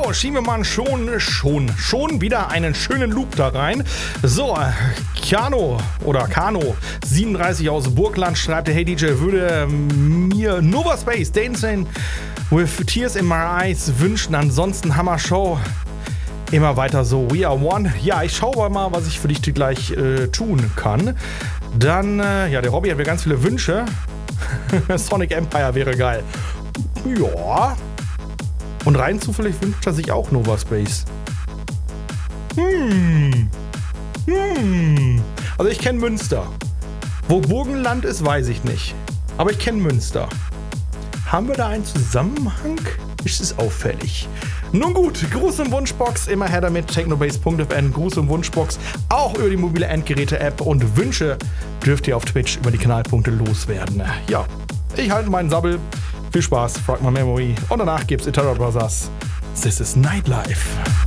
So, schieben wir mal schon wieder einen schönen Loop da rein. So, Kano 37 aus Burgland schreibt, hey DJ, würde mir Nova Space Dancing with Tears in My Eyes wünschen. Ansonsten Hammer Show. Immer weiter so. We are one. Ja, ich schaue mal, was ich für dich gleich tun kann. Dann, der Robby hat mir ganz viele Wünsche. Sonic Empire wäre geil. Ja. Und rein zufällig wünscht er sich auch Nova Space. Also ich kenne Münster. Wo Burgenland ist, weiß ich nicht. Aber ich kenne Münster. Haben wir da einen Zusammenhang? Ist es auffällig? Nun gut, Gruß und Wunschbox, immer her damit, technobase.fm, Gruß und Wunschbox, auch über die mobile Endgeräte-App und Wünsche dürft ihr auf Twitch über die Kanalpunkte loswerden. Ja, ich halte meinen Sabbel. Viel Spaß, Frag My Memory und danach gibt's Eternal Brothers. This is Nightlife.